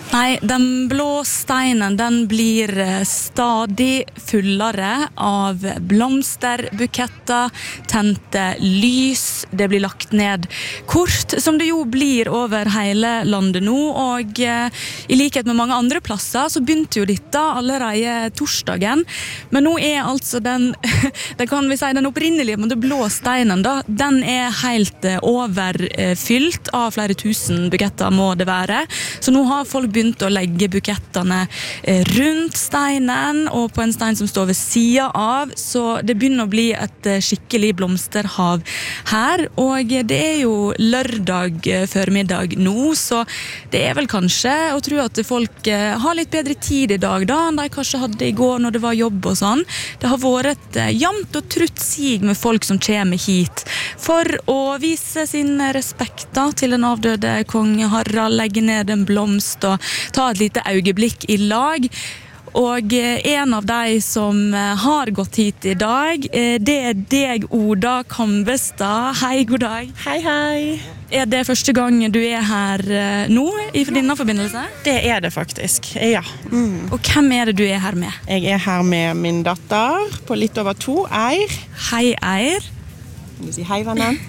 Nei, den blå steinen, den blir stadig fullere av blomsterbuketter, tente lys, det blir lagt ned kort, som det jo blir over hele landet nå, og i likhet med mange andre plasser så begynte jo dette allerede torsdagen, men nå altså den, det kan vi si, den opprinnelige, men det blå steinen da, den helt overfylt av flere tusen buketter må det være, så nå har folk begynt å legge bukettene rundt steinen og på en stein som står ved siden av, så det begynner å bli et skikkelig blomsterhav her, og det jo lørdag formiddag nå, så det vel kanskje å tro at folk har litt bedre tid i dag da, enn de kanskje hadde i går når det var jobb og sånn. Det har vært et jevnt og trutt sig med folk som kommer hit for å vise sin respekt da, til den avdøde kong Harald, legge ned en blomst og ta et lite øyeblikk i lag. Og en av de som har gått hit i dag, det deg, Oda Kambestad. Hei, god dag. Hei, hei. Det første gang du her nå i denne forbindelse? Det det faktisk, ja. Og hvem det du her med? Jeg her med min datter på litt over 2, Eir. Hei, Eir. Kan du si hei, vennen?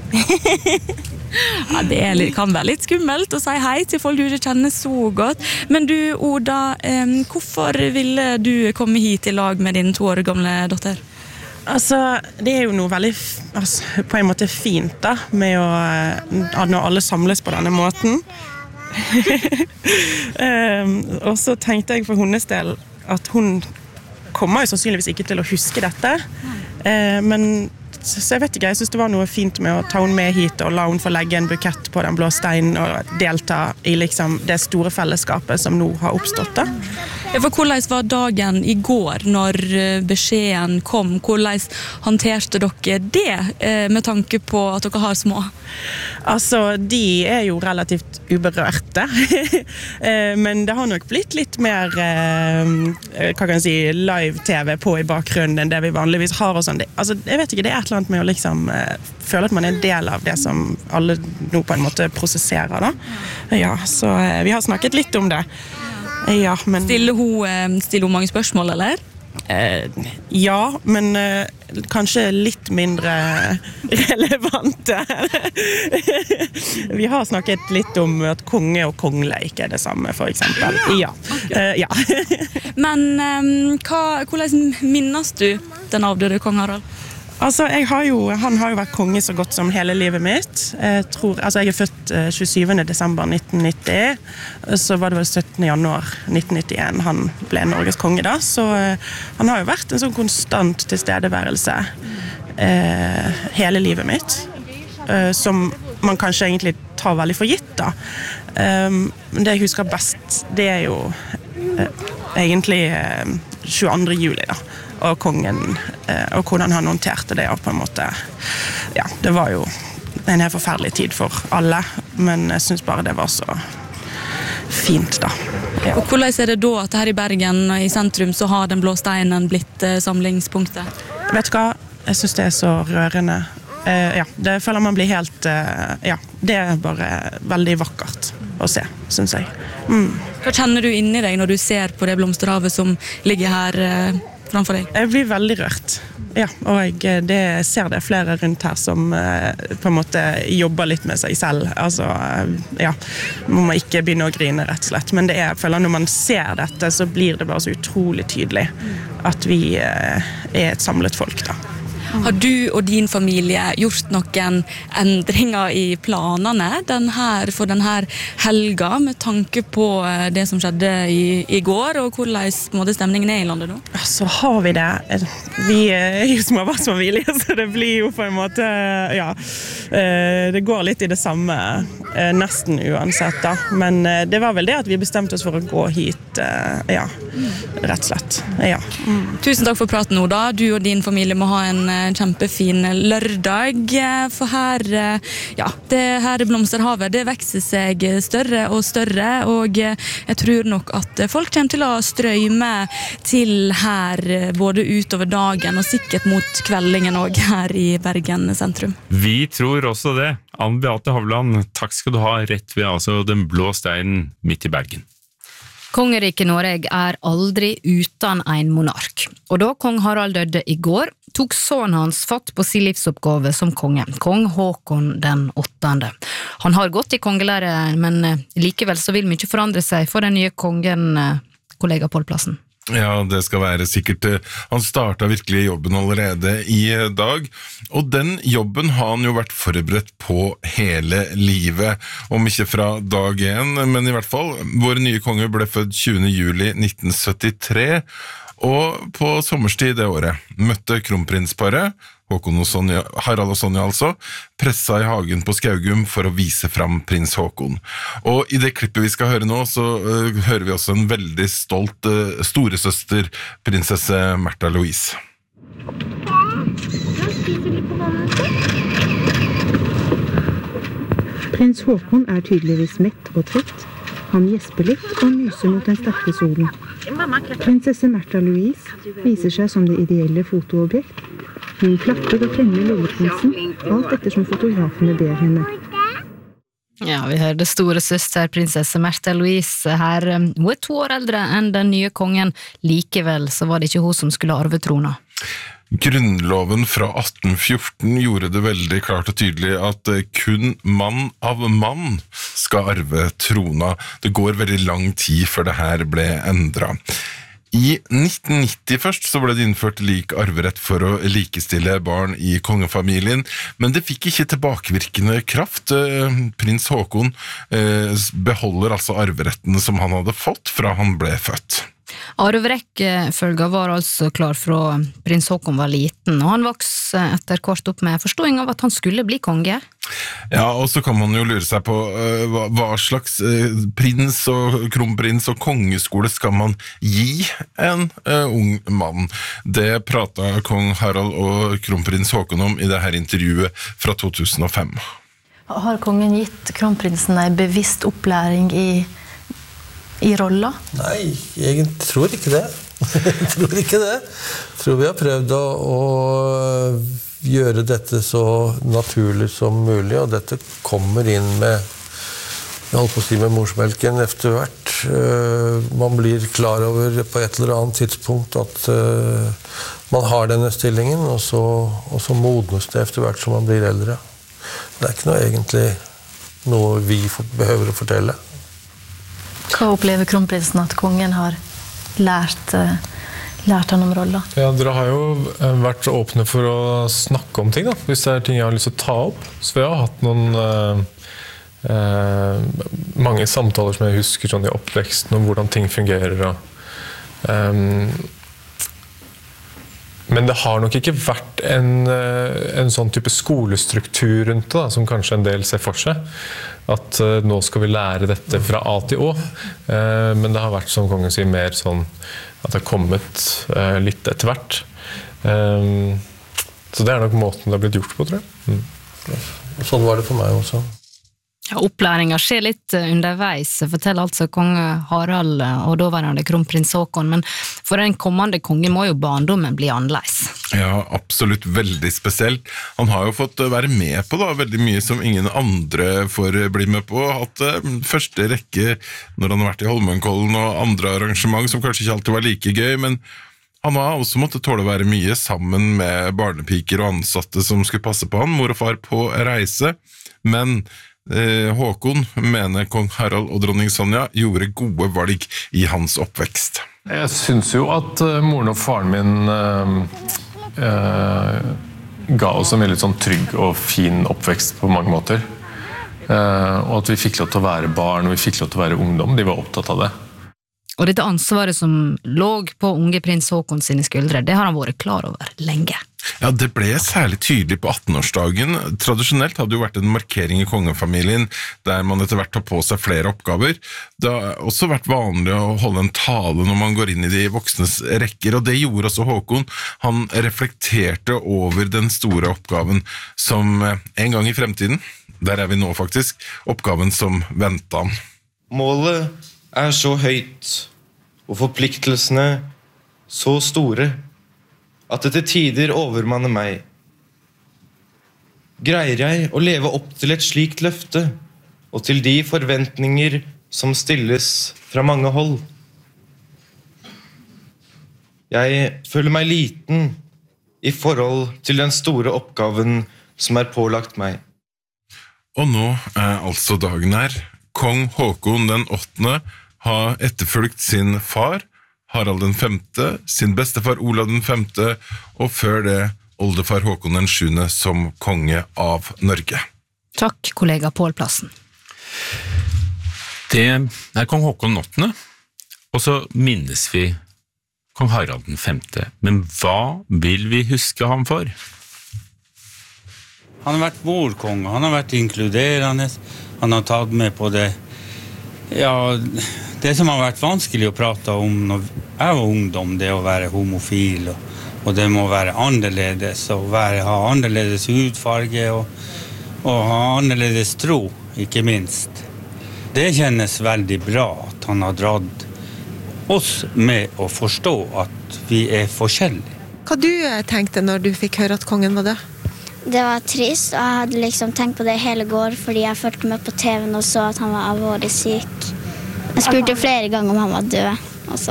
Ja, det kan være litt skummelt å si hei til folk du ikke kjenner så godt. Men du, Oda, hvorfor ville du komme hit i lag med din 2 år gamle datter? Altså, det jo noe veldig på en måte fint da, med når alle samles på denne måten. Og så tenkte jeg for hennes del at hun kommer jo sannsynligvis ikke til å huske dette, men så jeg vet ikke, jeg synes det var noe fint med å ta henne med hit og la henne få legge en bukett på den blå steinen og delta i liksom det store fellesskapet som nå har oppstått da. Ja, for hvordan var dagen i går når beskjeden kom? Hvordan håndterte dere det med tanke på at dere har små? Altså, de jo relativt uberørte, men det har nok blitt litt mer, hva kan jeg si, live-tv på i bakgrunnen enn det vi vanligvis har og sånn. Altså, jeg vet ikke, det et eller annet med å liksom føle at man en del av det som alle nå på en måte prosesserer da. Ja, så vi har snakket litt om det. Ja, men Stiller hun mange spørsmål, eller? Ja, men kanskje litt mindre relevante. Vi har snakket litt om at konge og kongle ikke det samme, for eksempel. Ja. Ja. Men hvordan minnes du den avdøde kong Harald? Altså, han har jo vært konge så godt som hele livet mitt. Jeg født 27. desember 1990, så var det vel 17. januar 1991 han ble Norges konge da, så han har jo vært en sånn konstant tilstedeværelse hele livet mitt, som man kanskje egentlig tar veldig for gitt da. Men det jeg husker best, det jo egentlig 22. juli da, og kongen, og hvordan han håndterte det, og på en måte, ja, det var jo en helt forferdelig tid for alle, men jeg synes bare det var så fint da. Ja. Og hvordan det da at her i Bergen, i sentrum, så har den blå steinen blitt samlingspunktet? Vet du hva? Jeg synes det så rørende. Ja, det føler man blir helt, ja, det bare veldig vakkert å se, synes jeg. Hva kjenner du inni deg når du ser på det blomsterhavet som ligger her framfor deg? Jeg blir veldig rørt. Ja, og jeg ser det flere rundt her som på en måte jobber litt med seg selv. Altså, ja, må man ikke begynne å grine rett og slett. Men jeg føler når man ser dette, så blir det bare så utrolig tydelig at vi et samlet folk da. Har du og din familie gjort noen endringer i planene for denne helga med tanke på det som skjedde i går, og hvordan stemningen i landet nå? Så har vi det. Vi jo småbarnsfamilie, så det blir jo på en måte, ja, det går litt i det samme, nesten uansett da. Men det var vel det at vi bestemte oss for å gå hit, ja, rett og slett. Ja. Tusen takk for praten, Oda. Du og din familie må ha en kjempefin lørdag, for her, ja, det her blomsterhavet, det vekser seg større og større, og jeg tror nok at folk kommer til å strømme til her både utover dagen og sikkert mot kveldingen også her i Bergen sentrum. Vi tror også det. Ann Beate Hovland, takk skal du ha, rett ved altså den blå steinen midt i Bergen. Kongeriket Norge aldri uten en monark. Og da kong Harald døde I går, tok sønnen hans fatt på sin livsoppgave som konge, kong Håkon den 8. Han har gått I kongelære, men likevel så vil mye forandre seg for den nye kongen, kollega Pål Plassen. Ja, det skal være sikkert. Han startet virkelig jobben allerede I dag, og den jobben har han jo vært forberedt på hele livet, om ikke fra dag 1, men I hvert fall. Vår nye konge ble født 20. juli 1973, og på sommerstid det året møtte kronprinsparet, Håkon og Sonja, Harald og Sonja altså, pressa I hagen på Skaugum for å vise fram prins Håkon. Og I det klippet vi skal høre nå, så hører vi også en veldig stolt storesøster, prinsesse Märtha Louise. Prins Håkon tydeligvis mett og trett. Han gjesper litt og myser mot den sterke solen. Prinsesse Märtha Louise viser seg som det ideelle fotoobjekt. Hun klapper og klemmer lilleprinsen, alt ettersom fotografene ber henne. Ja, vi hørte store søster, prinsesse Märtha Louise her. Hun 2 år eldre enn den nye kongen. Likevel så var det ikke hun som skulle arve trona. Grunnloven fra 1814 gjorde det veldig klart og tydelig at kun mann av mann skal arve trona. Det går veldig lang tid før det her ble endret. I 1990 først så ble det innført lik arverett for å likestille barn I kongefamilien, men det fikk ikke tilbakevirkende kraft. Prins Håkon beholder altså arverettene som han hadde fått fra han ble født. Arverekkefølga var altså klar fra prins Håkon var liten, og han vokste etter hvert opp med forståing av at han skulle bli konge. Ja, og så kan man jo lure seg på hva slags prins og kronprins og kongeskole skal man gi en ung mann. Det pratet kong Harald og kronprins Håkon om I det her intervjuet fra 2005. Har kongen gitt kronprinsen en bevisst opplæring I rolla? Nei, jeg tror ikke det. Jeg tror vi har prøvd å gjøre dette så naturlig som mulig, og dette kommer inn med, jeg holdt på å si med morsmelken etter hvert. Man blir klar over på et eller annet tidspunkt at man har denne stillingen, og så modnes det etter hvert som man blir eldre. Det ikke egentlig noe vi behøver å fortelle. Hva opplever kronprinsen at kongen har lært han om rolla? Ja, dere har jo vært åpne for å snakke om ting da, hvis det ting jeg har lyst til å ta opp. Så vi har hatt noen mange samtaler som jeg husker sånn I oppveksten om hvordan ting fungerer. Men det har nok ikke vært en sånn type skolestruktur rundt det da, som kanskje en del ser for seg. At nå skal vi lære dette fra A til Å. Men det har vært, som kongen sier, mer sånn at det har kommet litt etter hvert. Så det nok måten det har blitt gjort på, tror jeg. Sånn var det for meg også. Ja, opplæringen skjer litt underveis, forteller altså kong Harald og daværende kronprins Håkon, men for en kommende konge må jo barndommen bli annerledes. Ja, absolutt veldig spesielt. Han har jo fått være med på da, veldig mye som ingen andre får bli med på. Hatt første rekke når han har vært I Holmenkollen og andre arrangement som kanskje ikke alltid var like gøy, men han har også måttet tåle å være mye sammen med barnepiker og ansatte som skulle passe på han, mor og far på reise, men Håkon mener kong Harald og dronning Sonja gjorde gode valg I hans oppvekst. Jeg synes jo at moren og faren min ga oss en veldig sånn trygg og fin oppvekst på mange måter. Og at vi fikk lov til å være barn, og vi fikk lov til å være ungdom. De var opptatt av det. Og dette ansvaret som lå på unge prins Håkon sine skuldre, det har han vært klar over lenge. Ja, det ble særlig tydelig på 18-årsdagen. Tradisjonelt hadde jo vært en markering I kongefamilien, der man etter hvert tar på seg flere oppgaver. Det har også vært vanlig å holde en tale når man går inn I de voksnes rekker, og det gjorde også Håkon. Han reflekterte over den store oppgaven som en gang I fremtiden, der vi nå faktisk, oppgaven som ventet han. Målet så høyt, og forpliktelsene så store, at det til tider overmanner meg. Greier jeg å leve opp til et slikt løfte, og til de forventninger som stilles fra mange hold? Jeg føler meg liten I forhold til den store oppgaven som pålagt meg. Og nå altså dagen her. Kong Håkon den 8. har etterfulgt sin far, Harald den 5., sin bestefar Olav den 5., og før det oldefar Håkon den 7. som konge av Norge. Takk, kollega Pål Plassen. Det kong Håkon den 8., og så minnes vi kong Harald den 5. Men hva vil vi huske ham for? Han har vært vår konge, han har vært inkluderende, han har tatt med på det. Ja, det som har vært vanskelig å prate om når jeg var ungdom, det å være homofil, og det må være annerledes, og ha annerledes hudfarge, og ha annerledes tro, ikke minst. Det kjennes veldig bra at han har dratt oss med å forstå at vi forskjellige. Hva du tenkte når du fikk høre at kongen var død? Det var trist, og jeg hadde liksom tenkt på det hele går, fordi jeg følte med på TV-en og så at han var alvorlig syk. Jeg spurte flere ganger om han var død, også.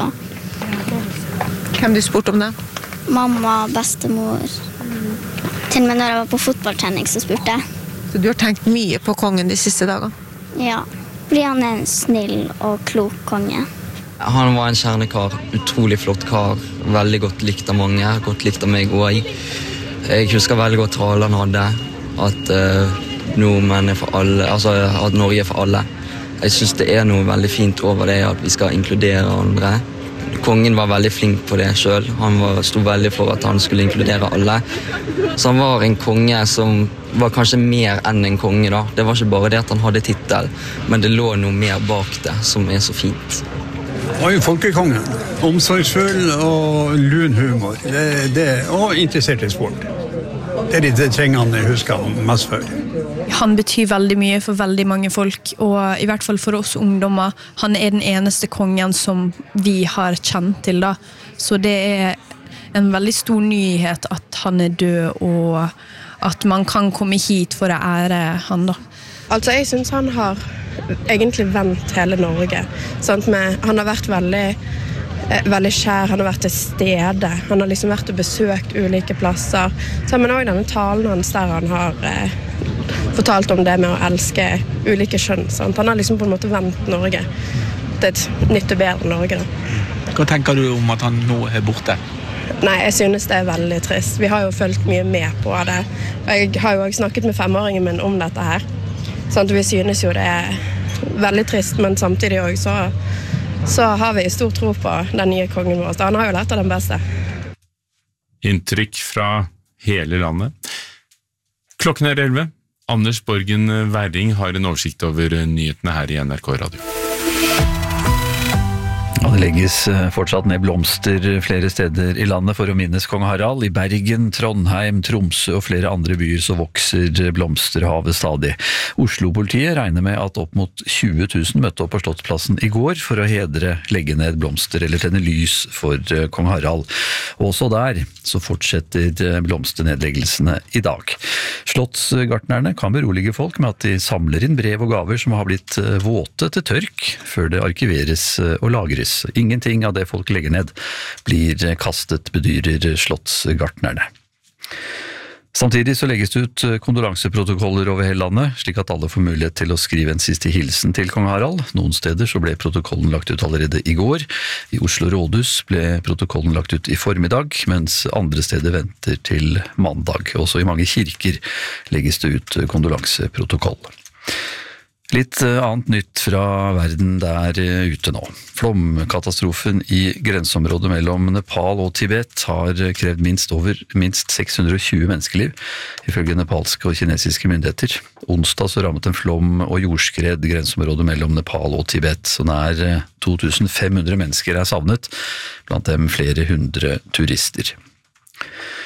Hvem du spurte om det? Mamma, bestemor. Til og med når jeg var på fotballtrening, så spurte jeg. Så du har tenkt mye på kongen de siste dagene? Ja, fordi han en snill og klok konge. Han var en kjernekar, utrolig flott kar, veldig godt likt av mange, godt likt av meg også. Jeg husker veldig godt talen han hadde, at nordmenn for alle, altså at Norge for alle. Jeg synes det noe veldig fint over det, at vi skal inkludere andre. Kongen var veldig flink på det selv, han stod veldig for at han skulle inkludere alle. Så han var en konge som var kanskje mer enn en konge da. Det var ikke bare det at han hadde titel, men det lå noe mer bak det som så fint. Han var jo folkekongen, omsorgsfull og lun humor, og interessert I sport. Det de tingene jeg husker mest for. Han betyr veldig mye for veldig mange folk, og I hvert fall for oss ungdommer. Han den eneste kongen som vi har kjent til da. Så det en veldig stor nyhet at han død, og at man kan komme hit for å ære han da. Altså, jeg synes han har egentlig vendt hele Norge. Han har vært veldig kjær, han har vært til stede. Han har liksom vært og besøkt ulike plasser. Men også denne talen hans der han har fortalt om det med å elske ulike kjønn. Sant? Han har liksom på en måte vendt Norge til et nytt og bedre Norge. Da. Hva tenker du om at han nå borte? Nei, jeg synes det veldig trist. Vi har jo følt mye med på det. Jeg har jo også snakket med 5-åringen min om dette her. Sånn, vi synes jo det veldig trist, men samtidig også så har vi stor tro på den nye kongen vår. Han har jo lært av den beste. Inntrykk fra hele landet. Klokken 11. Anders Borgen Werring har en oversikt over nyhetene her I NRK Radio. Og det legges fortsatt ned blomster flere steder I landet for å minnes kong Harald. I Bergen, Trondheim, Tromsø og flere andre byer så vokser blomsterhavet stadig. Oslo-politiet regner med at opp mot 20 000 møtte opp på Slottsplassen I går for å hedre, legge ned blomster eller tenne lys for kong Harald. Og også der så fortsetter blomsternedleggelsene I dag. Slottsgartnerne kan berolige folk med at de samler inn brev og gaver som har blitt våte til tørk før det arkiveres og lagres. Ingenting av det folk legger ned blir kastet, bedyrer slottsgartnerne. Samtidig så legges det ut kondolanseprotokoller over hele landet, slik at alle får mulighet til å skrive en siste hilsen til kong Harald. Noen steder så ble protokollen lagt ut allerede I går. I Oslo Rådhus ble protokollen lagt ut I formiddag, mens andre steder venter til mandag. Også I mange kirker legges det ut kondolanseprotokoll. Litt annet nytt fra verden der ute nå. Flomkatastrofen I grenseområdet mellom Nepal og Tibet har krevd minst 620 menneskeliv, ifølge nepalske og kinesiske myndigheter. Onsdag så rammet en flom og jordskred grenseområdet mellom Nepal og Tibet, så nær 2500 mennesker savnet, blant dem flere hundre turister.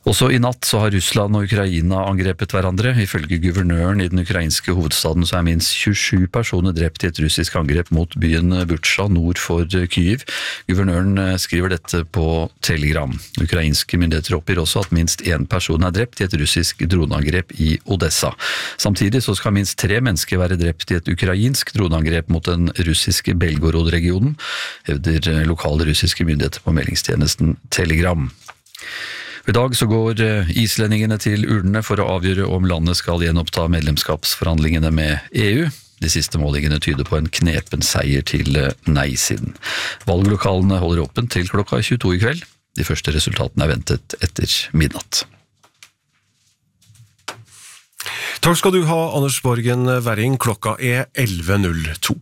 Også i natt så har Russland og Ukraina angrepet hverandre. Ifølge guvernøren i den ukrainske hovedstaden så minst 27 personer drept i et russisk angrep mot byen Butsja nord for Kyiv. Guvernøren skriver dette på Telegram. Ukrainske myndigheter oppgir også at minst 1 person drept i et russisk droneangrep i Odessa. Samtidig så skal minst 3 mennesker være drept i et ukrainsk droneangrep mot den russiske Belgorod-regionen, hevder lokale russiske myndigheter på meldingstjenesten Telegram. I dag så går islendingene til urnene for å avgjøre om landet skal gjenoppta medlemskapsforhandlingene med EU. De siste målingene tyder på en knepen seier til nei-siden. Valglokalene holder åpent til klokka 22 i kveld. De første resultatene ventet etter midnatt. Takk skal du ha, Anders Borgen Werring. Klokka 11.02.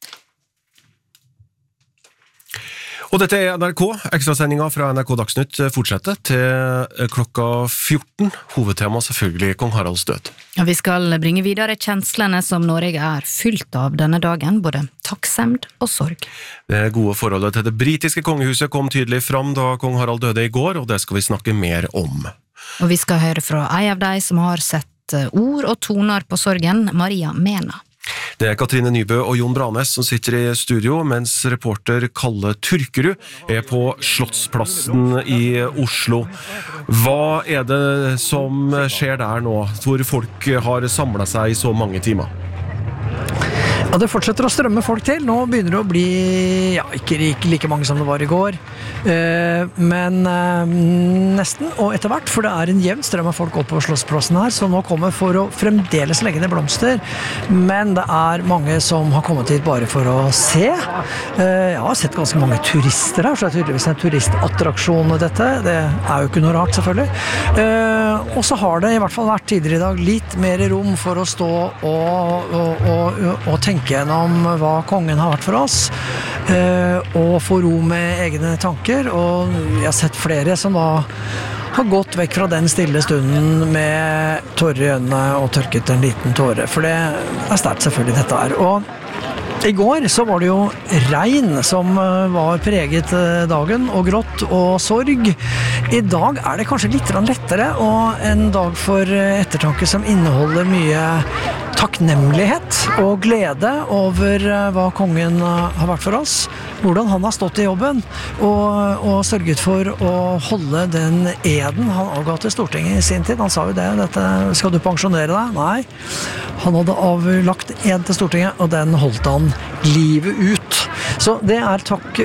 Og dette NRK. Ekstrasendinga fra NRK Dagsnytt fortsetter til klokka 14. Hovedtema selvfølgelig Kong Haralds død. Ja, vi skal bringe videre kjenslene som Norge fylt av denne dagen, både takksemd og sorg. Det gode forholdet til det britiske kongehuset kom tydelig fram da Kong Harald døde i går, og det skal vi snakke mer om. Og vi skal høre fra en av de som har sett ord og toner på sorgen, Maria Mena. Det Katrine Nybø og Jon Branes som sitter i studio, mens reporter Kalle Turkerud på Slottsplassen i Oslo. Hva det som skjer der nå, hvor folk har samlet seg i så mange timer? Ja, det fortsetter å strømme folk til. Nå begynner det å bli, ikke like mange som det var i går, men nesten, og etter hvert, for det en jevn strøm av folk opp på Slottsplassen her, så nå kommer for å fremdeles legge ned blomster, men det mange som har kommet hit bare for å se. Jeg har sett ganske mange turister her, så det tydeligvis en turistattraksjon dette. Det jo ikke noe rart, selvfølgelig. Og så har det i hvert fall vært tidligere i dag litt mer rom for å stå og tenke gjennom hva kongen har vært for oss, og få ro med egne tanker, og jeg har sett flere som da har gått vekk fra den stille stunden med tårer i øynene og tørket en liten tåre, for det sterkt selvfølgelig dette her. Og i går så var det jo regn som var preget dagen, og grått og sorg. I dag det kanskje litt lettere, og en dag for ettertanke som inneholder mye takknemlighet og glede over hva kongen har vært for oss, hvordan han har stått i jobben og sørget for å holde den eden han avga til Stortinget i sin tid. Han sa jo det, dette skal du pensjonere deg? Nei, han hadde avlagt ed til Stortinget, og den holdt han livet ut. Så det takk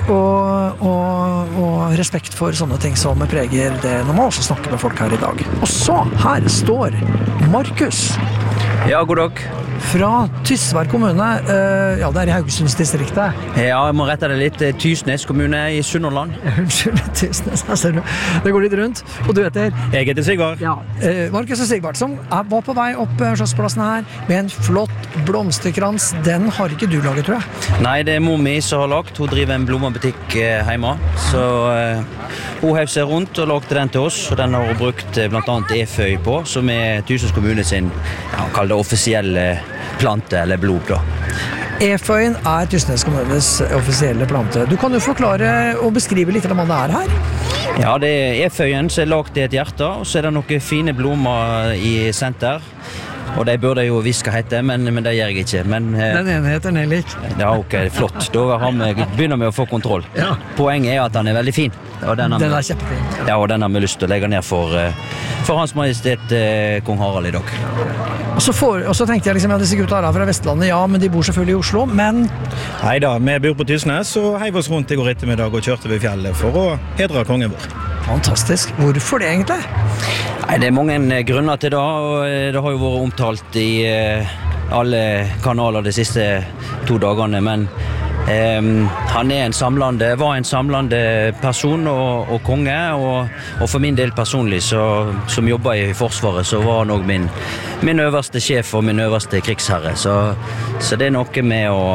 og respekt for sånne ting som preger det når man også snakker med folk her i dag. Og så, her står Markus. Ja, god dag. Fra Tysvær kommune, ja, det i Haugesundsdistriktet. Ja, jeg må rette det litt. Tysnes kommune i Sunnhordland. Unnskyld, Tysnes, her ser du. Det går litt rundt, og du heter? Jeg heter Sigvard. Ja, Markus og Sigvard, som var på vei opp Slottsplassen her, med en flott blomsterkrans. Den har ikke du laget, tror jeg? Nei, det mor mi som har lagt. Hun driver en blomsterbutikk hjemme, så hun hev seg rundt og lagde den til oss, og den har hun brukt blant annet eføy på, som Tysnes kommune sin, kall det offisielle plante eller blod da. Eføyen Tysnes kommunes offisielle plante. Du kan jo forklare og beskrive litt om hva det her? Ja, det eføyen som lagt i et hjerte, og så det noen fine blomster i senter. Og de burde jo viske hette, men det gjør jeg ikke. Men, den ene heter Nellik. Ja, ok, flott. Da begynner vi å få kontroll. Ja. Poenget at den veldig fin. Og den kjempefin. Ja, og den har vi lyst til å legge ned for Hans Majestet Kong Harald i dag. Og så tenkte jeg liksom, ja, disse gutta fra Vestlandet, ja, men de bor selvfølgelig i Oslo, men... Neida, vi bor på Tysnes, så heiv oss rundt i går ettermiddag og kjørte ved fjellet for å hedre kongen vår. Fantastisk. Hvorfor det egentlig? Nei, det mange grunner til det, og det har jo vært omtalt i alle kanaler de siste 2 dagene, men han var en samlende person og konge, og for min del personlig, som jobber i Forsvaret, så var han også min øverste sjef og min øverste krigsherre, så det noe med å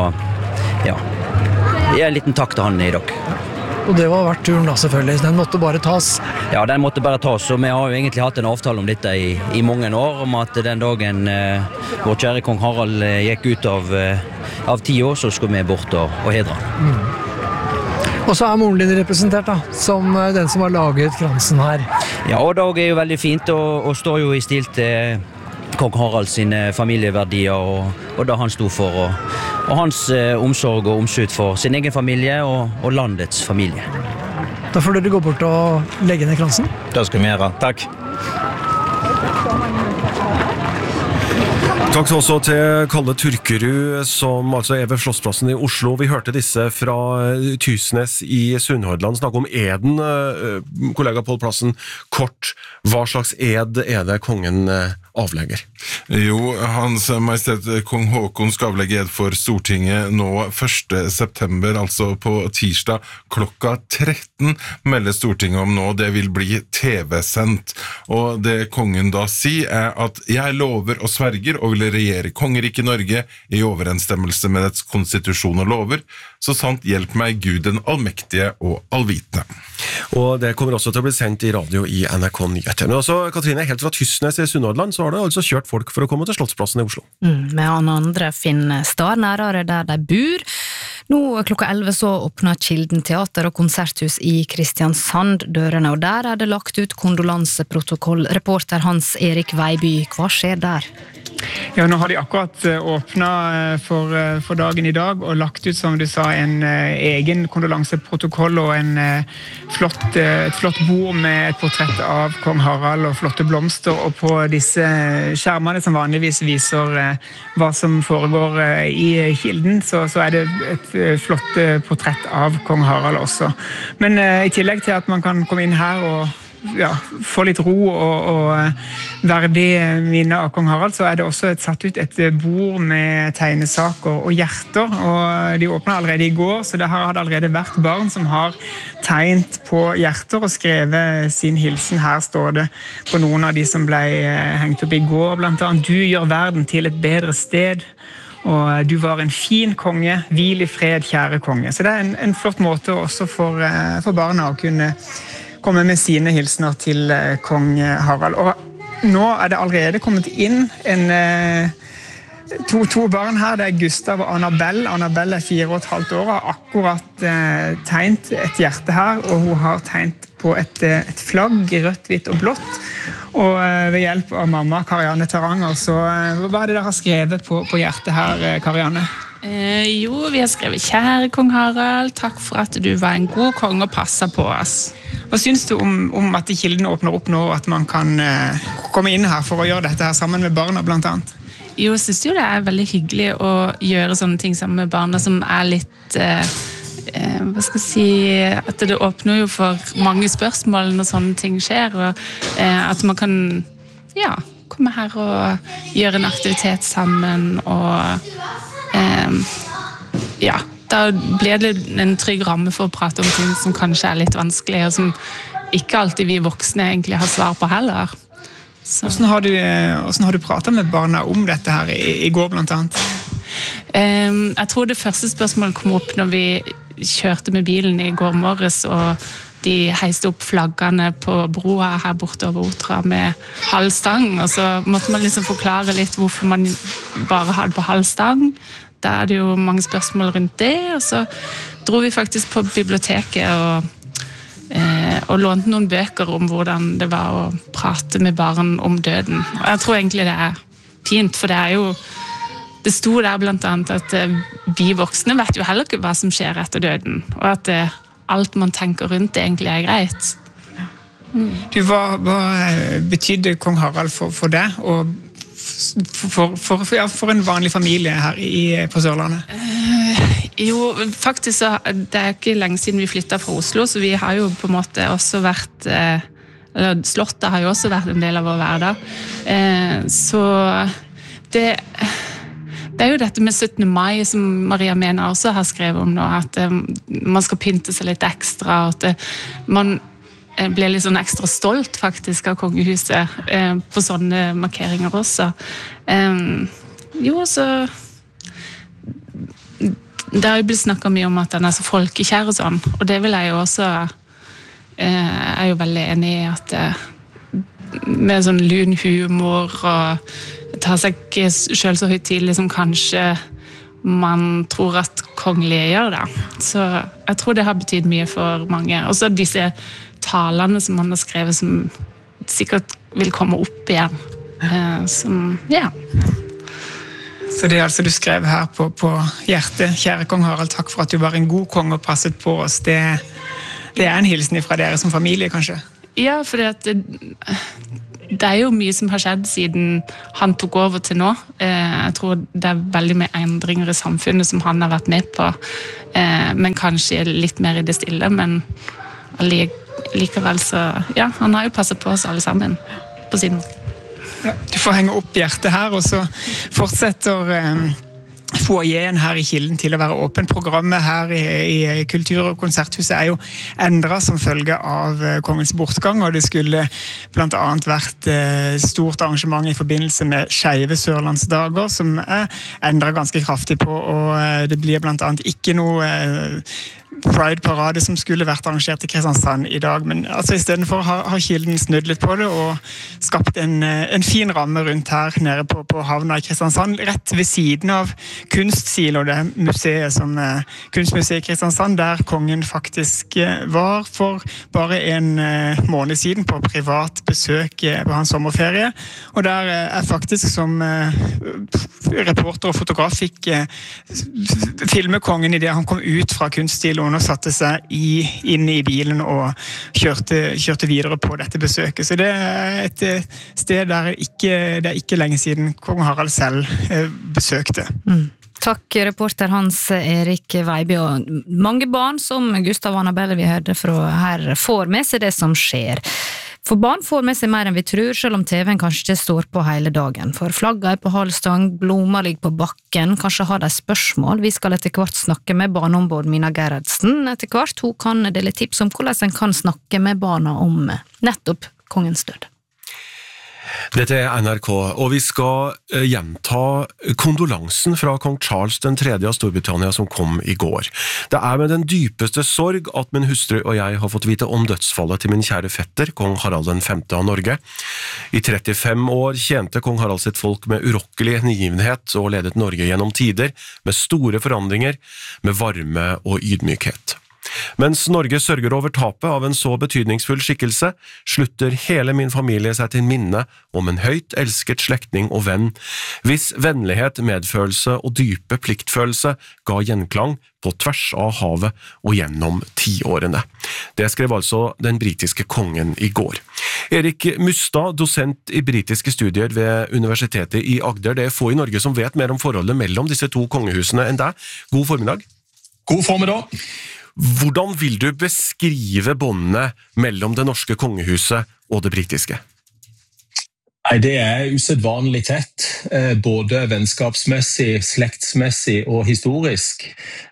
gi en liten takk til han i dag. Og det var vært turen da selvfølgelig, så den måtte bare tas. Ja, den måtte bare tas, og vi har jo egentlig hatt en avtale om dette i mange år, om at den dagen vår kjære kong Harald gikk ut av 10 år, så skulle vi bort og hedre. Og så moren din representert da, som den som har laget kransen her. Ja, og Dag jo veldig fint, og står jo i stil til Kong Harald sine familieverdier, og det han stod for, og hans omsorg og omsut for sin egen familie og landets familie. Da får dere gå bort og legge ned kransen. Det skal vi gjøre, takk. Takk også til Kalle Turkerud, som altså ved Slottsplassen i Oslo. Vi hørte disse fra Tysnes i Sunnhordland snakke om eden. Kollega Pål Plassen, kort, hva slags ed det kongen avlegger? Jo, Hans Majestet Kong Håkon skal avlegge ed for Stortinget nå 1. september, altså på tirsdag klokka 13, melder Stortinget om nå. Det vil bli TV-sendt. Og det kongen da sier at jeg lover og sverger og vil regjere kongeriket Norge i overensstemmelse med dets konstitusjon og lover, så sant hjelp meg Gud den allmektige og allvitende. Og det kommer også til å bli sendt i radio i NRK Nyheter. Men også, Katrine, helt fra Tysnes i Sunnhordland, så har det altså kjørt folk for å komme til Slottsplassen i Oslo. Med andre finner stad nærere der de bor. Nå klokka 11 så åpner Kilden teater og konserthus i Kristiansand dørene, og der det lagt ut kondolanseprotokoll. Reporter Hans Erik Veiby, hva skjer der? Ja, nå har de akkurat åpnet for dagen i dag og lagt ut, som du sa, en egen kondolanseprotokoll og et flott bord med et portrett av kong Harald og flotte blomster, og på disse skjermene som vanligvis viser hva som foregår i Kilden, så det et flott portrett av kong Harald også. Men i tillegg til at man kan komme inn her og få litt ro og verdig minne av kong Harald, så det også satt ut et bord med tegnesaker og hjerter, og de åpnet allerede i går, så det har allerede vært barn som har tegnet på hjerter og skrevet sin hilsen. Her står det på noen av de som ble hengt opp i går, blant annet: du gjør verden til et bedre sted, og du var en fin konge, hvil i fred, kjære konge. Så det en flott måte også for barna å kunne komme med sine hilsener til kong Harald. Og nå det allerede kommet inn to barn her. Det Gustav og Annabelle. Annabelle 4,5 år, har akkurat tegnet et hjerte her, og hun har tegnet på et flagg i rødt, hvitt og blått. Og ved hjelp av mamma, Karianne Taranger, så hva det dere har skrevet på hjertet her, Karianne? Jo, vi har skrevet: kjære kong Harald, takk for at du var en god konge og passet på oss. Hva synes du om at Kilden åpner opp nå, at man kan komme inn her for å gjøre dette her sammen med barna blant annet? Jo, jeg synes jo det veldig hyggelig å gjøre sånne ting sammen med barna som litt, hva skal jeg si, at det åpner jo for mange spørsmål når sånne ting skjer, og at man kan, komme her og gjøre en aktivitet sammen, og da blir det en trygg ramme for å prate om ting som kanskje litt vanskelig, og som ikke alltid vi voksne egentlig har svar på heller. Hvordan har du pratet med barna om dette her i går blant annet? Jeg tror det første spørsmålet kom opp når vi kjørte med bilen i går morges, og de heiste opp flaggene på broa her borte over Otra med halv stang, og så måtte man liksom forklare litt hvorfor man bare hadde på halv stang. Da det jo mange spørsmål rundt det, og så dro vi faktisk på biblioteket og lånte noen bøker om hvordan det var å prate med barn om døden. Og jeg tror egentlig det fint, for det sto der blant annet at vi voksne vet jo heller ikke hva som skjer etter døden, og at alt man tenker rundt det egentlig greit. Hva betydde kong Harald for deg, og for en vanlig familie her på Sørlandet? Jo, faktisk så det ikke lenge siden vi flyttet fra Oslo, så vi har jo på en måte også vært, Slottet har jo også vært en del av vår hverdag. Så det jo dette med 17. mai som Maria Mena også har skrevet om nå, at man skal pynte seg litt ekstra, og at man ble litt sånn ekstra stolt faktisk av kongehuset på sånne markeringer også. Jo, så det har jo blitt snakket mye om at den så folkekjær og sånn, og det vil jeg jo også jo veldig enig i, at med sånn lun humor og ta seg ikke selv så høytidelig som kanskje man tror at kongelige gjør det. Så jeg tror det har betydd mye for mange. Og så disse talene som man har skrevet som sikkert vil komme opp igjen. Så det altså du skrev her på hjertet, kjære kong Harald, takk for at du var en god konge og passet på oss. Det en hilsen fra dere som familie, kanskje? Ja, for det jo mye som har skjedd siden han tok over til nå. Jeg tror det veldig mye endringer i samfunnet som han har vært med på, men kanskje litt mer i det stille, men likevel så, ja, han har jo passet på oss alle sammen på sin måte. Ja, du får henge opp hjertet her, og så fortsetter foajeen her i Kilden til å være åpen. Programmet her i Kultur- og konserthuset jo endret som følge av kongens bortgang, og det skulle blant annet vært stort arrangement i forbindelse med Skeive Sørlandsdager, som endret ganske kraftig på, og det blir blant annet ikke noe Pride-parade som skulle vært arrangert i Kristiansand i dag, men altså i stedet for har Kilden snudd litt på det og skapt en fin ramme rundt her nede på havna i Kristiansand, rett ved siden av Kunstsilo, det museet som Kunstmuseet i Kristiansand, der kongen faktisk var for bare en måned siden på privat besøk på hans sommerferie, og der faktisk som reporter og fotograf fikk filme kongen i det han kom ut fra Kunststiloen og satte seg inn i bilen og kjørte videre på dette besøket. Så det et sted der det ikke lenge siden kong Harald selv besøkte. Takk, reporter Hans Erik Veiby. Og mange barn som Gustav og Annabelle vi hørte fra her får med seg det som skjer. For barn får med seg mer enn vi tror, selv om TV-en kanskje ikke står på hele dagen. For flagget på halvstang, blomster ligger på bakken, kanskje har de spørsmål. Vi skal etter hvert snakke med barneombud Mina Gerhardsen. Etter hvert hun kan dele tips om hvordan en kan snakke med barna om nettopp kongens død. Dette NRK, og vi skal gjenta kondolansen fra kong Charles III av Storbritannia som kom i går. Det med den dypeste sorg at min hustru og jeg har fått vite om dødsfallet til min kjære fetter, kong Harald V av Norge. I 35 år tjente kong Harald sitt folk med urokkelig hengivenhet og ledet Norge gjennom tider med store forandringer, med varme og ydmykhet. Mens Norge sørger over tapet av en så betydningsfull skikkelse, slutter hele min familie seg til minne om en høyt elsket slektning og venn, hvis vennlighet, medfølelse og dype pliktfølelse ga gjenklang på tvers av havet og gjennom 10 årene. Det skrev altså den britiske kongen i går. Erik Mustad, dosent i britiske studier ved Universitetet i Agder. Det få i Norge som vet mer om forholdet mellom disse to kongehusene enn deg. God formiddag. God formiddag. Hvordan vil du beskrive båndene mellom det norske kongehuset og det britiske? Nei, det usedvanlig tett, både vennskapsmessig, slektsmessig og historisk.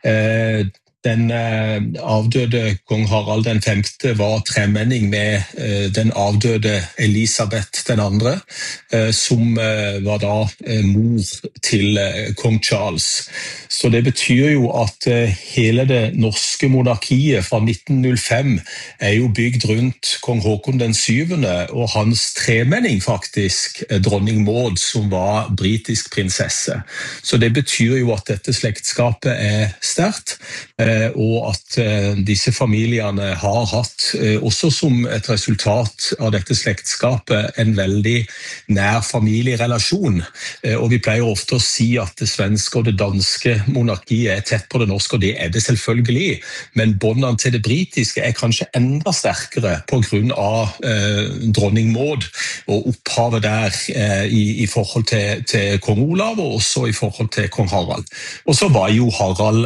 Den avdøde kong Harald V var tremenning med den avdøde Elisabeth II, som var da mor til kong Charles. Så det betyr jo at hele det norske monarkiet fra 1905 jo bygd rundt kong Håkon den 7. og hans tremenning faktisk, dronning Maud, som var britisk prinsesse. Så det betyr jo at dette slektskapet sterkt, og at disse familiene har hatt, også som et resultat av dette slektskapet, en veldig nær familierelasjon. Og vi pleier ofte å si at det svenske og det danske monarkiet tett på det norske, og det det selvfølgelig, men båndene til det britiske kanskje enda sterkere på grunn av dronning Maud og opphavet der i forhold til kong Olav, og også i forhold til kong Harald. Og så var jo Harald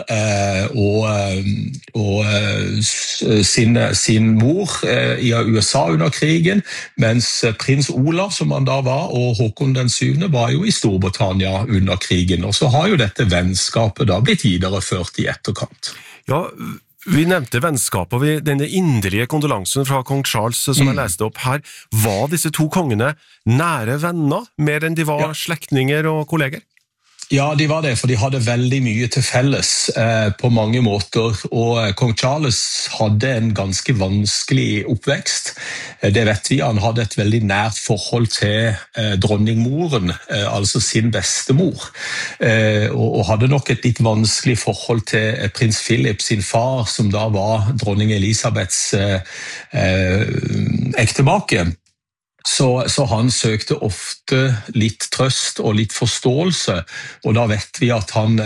og sin mor i USA under krigen, mens prins Olav, som han da var, og Håkon den 7. var jo i Storbritannia under krigen, og så har jo dette vennskapet da blitt videreført i etterkant. Ja, vi nevnte vennskapet, og denne inderlige kondolansen fra kong Charles som jeg leste opp her. Var disse to kongene nære venner, mer enn de var slektninger og kolleger? Ja, de var det, for de hadde veldig mye til felles på mange måter, og kong Charles hadde en ganske vanskelig oppvekst. Det vet vi, han hadde et veldig nært forhold til dronningmoren, altså sin bestemor, og hadde nok et litt vanskelig forhold til prins Philip, sin far, som da var dronning Elisabeths ektemake. Så han søkte ofte litt trøst og litt forståelse, og da vet vi at han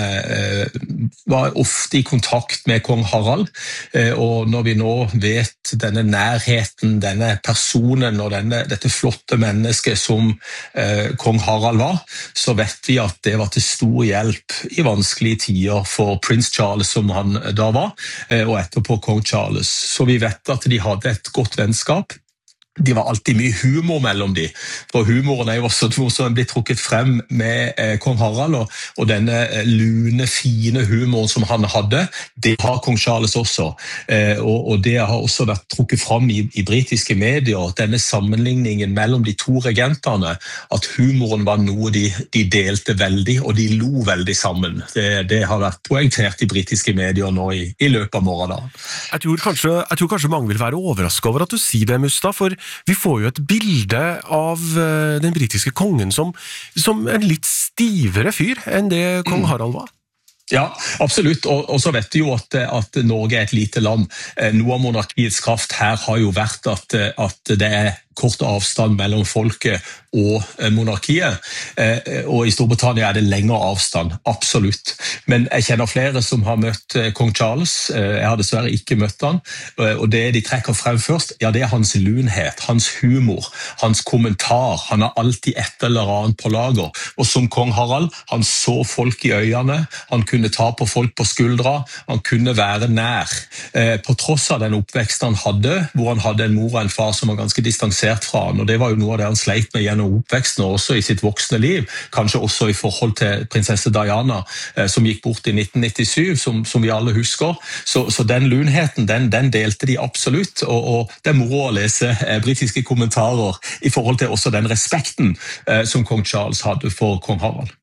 var ofte i kontakt med kong Harald, og når vi nå vet denne nærheten, denne personen og dette flotte mennesket som kong Harald var, så vet vi at det var til stor hjelp i vanskelige tider for prins Charles som han da var, og etterpå kong Charles. Så vi vet at de hadde et godt vennskap. Det var alltid mye humor mellom de, for humoren jo også noe som blir trukket frem med kong Harald, og denne lune, fine humoren som han hadde, det har kong Charles også, og det har også vært trukket frem i britiske medier, denne sammenligningen mellom de to regentene, at humoren var noe de delte veldig, og de lo veldig sammen. Det har vært poengtert i britiske medier nå i løpet av morgenen. Jeg tror kanskje mange vil være overrasket over at du sier det, Mustad, for vi får jo et bilde av den britiske kongen som en litt stivere fyr enn det kong Harald var. Ja, absolutt, og så vet vi jo at Norge et lite land. Noe av monarkiets kraft her har jo vært at det kort avstand mellom folket og monarkiet, og i Storbritannia det lengre avstand, absolutt. Men jeg kjenner flere som har møtt kong Charles, jeg har dessverre ikke møtt han, og det de trekker frem først, ja, det hans lunhet, hans humor, hans kommentar, han har alltid et eller annet på lager, og som kong Harald, han så folk i øynene, han kunne ta på folk på skuldra, han kunne være nær, på tross av den oppveksten han hadde, hvor han hadde en mor og en far som var ganske distansert fra han, og det var jo noe av det han sleit med gjennom oppveksten og også i sitt voksne liv, kanskje også i forhold til prinsesse Diana, som gikk bort i 1997, som vi alle husker. Så den lunheten, den delte de absolutt, og det moro å lese britiske kommentarer i forhold til også den respekten som kong Charles hadde for kong Harald.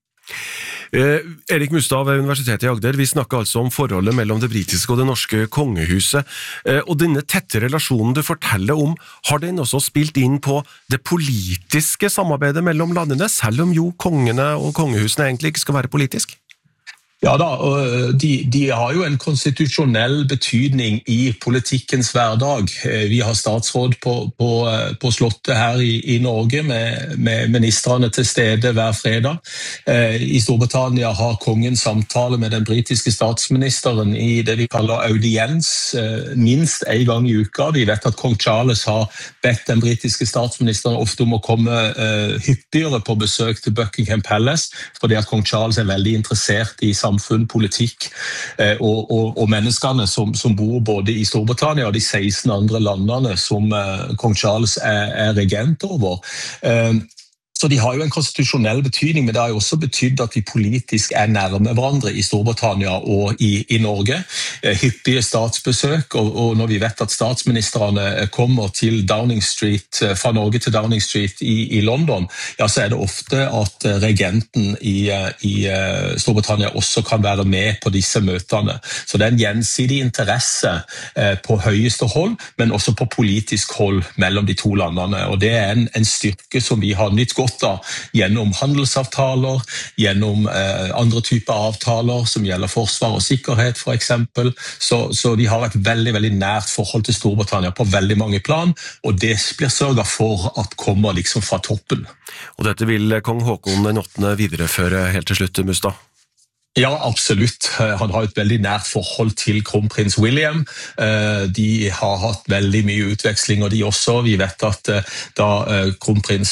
Erik Mustad ved Universitetet i Agder, vi snakker altså om forholdet mellom det britiske og det norske kongehuset, og denne tette relasjonen du forteller om, har den også spilt inn på det politiske samarbeidet mellom landene, selv om jo kongene og kongehusene egentlig ikke skal være politisk? Ja da, og de har jo en konstitusjonell betydning i politikkens hverdag. Vi har statsråd på slottet her i Norge med ministrene til stede hver fredag. I Storbritannia har kongen samtale med den britiske statsministeren i det vi kaller audiens, minst en gang i uka. Vi vet at kong Charles har bedt den britiske statsministeren ofte om å komme hyppigere på besøk til Buckingham Palace, fordi at kong Charles veldig interessert i samfunn, politikk og menneskene som bor både i Storbritannia og de 16 andre landene som kong Charles regent over. Så de har jo en konstitusjonell betydning, men det har jo også betydd at vi politisk nærme hverandre i Storbritannia og i Norge. Hyppige statsbesøk, og når vi vet at statsministrene kommer til Downing Street, fra Norge til Downing Street i London, ja, så det ofte at regenten i Storbritannia også kan være med på disse møtene. Så det en gjensidig interesse på høyeste hold, men også på politisk hold mellom de to landene, og det en styrke som vi har nytt godt gjennom handelsavtaler, gjennom andre typer avtaler som gjelder forsvar og sikkerhet for eksempel. Så de har et veldig, veldig nært forhold til Storbritannia på veldig mange plan, og det blir sørget for at kommer liksom fra toppen. Og dette vil kong Håkon 8. videreføre helt til slutt, Mustad? Ja, absolutt. Han har et veldig nært forhold til kronprins William. De har hatt veldig mye utvekslinger, de også. Vi vet at da kronprins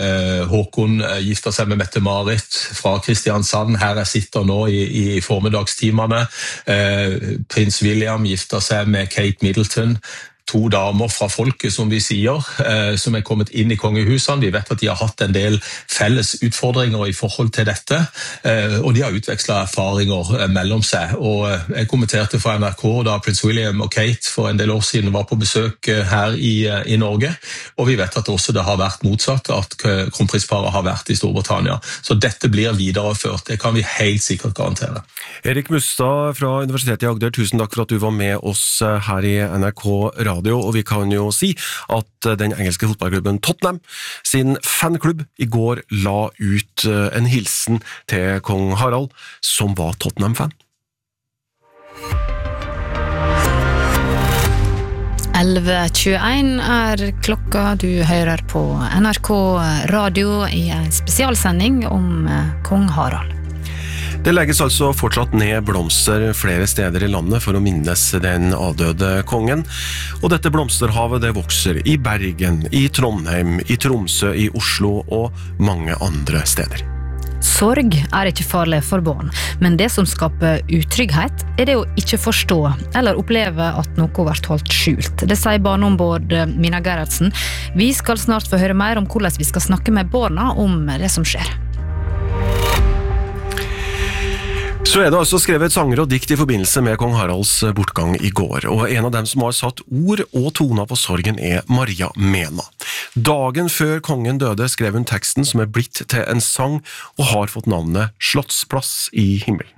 Håkon gifter seg med Mette-Marit fra Kristiansand, her sitter nå i formiddagstimene. Prins William gifter seg med Kate Middleton. 2 damer fra folket, som vi sier, som kommet inn i kongehusene. Vi vet at de har hatt en del felles utfordringer i forhold til dette, og de har utvekslet erfaringer mellom seg. Og jeg kommenterte for NRK da prins William og Kate for en del år siden var på besøk her i Norge, og vi vet at også det har vært motsatt, at kronprinsparet har vært i Storbritannia. Så dette blir videreført, det kan vi helt sikkert garantere. Erik Mustad fra Universitetet i Agder, tusen takk for at du var med oss her i NRK Radio, og vi kan jo si at den engelske fotballklubben Tottenham sin fanklubb i går la ut en hilsen til kong Harald, som var Tottenham-fan. 11:21 klokka, du hører på NRK Radio i en spesialsending om kong Harald. Det legges altså fortsatt ned blomster flere steder i landet for å minnes den avdøde kongen, og dette blomsterhavet det vokser i Bergen, i Trondheim, i Tromsø, i Oslo og mange andre steder. Sorg ikke farlig for barn, men det som skaper utrygghet det å ikke forstå eller oppleve at noe blir holdt skjult. Det sier barneombud Mina Gerhardsen. Vi skal snart få høre mer om hvordan vi skal snakke med barna om det som skjer. Så det altså skrevet sanger og dikt i forbindelse med kong Haralds bortgang i går, og en av dem som har satt ord og toner på sorgen Maria Mena. Dagen før kongen døde skrev hun teksten som blitt til en sang og har fått navnet Slottsplass i himmelen.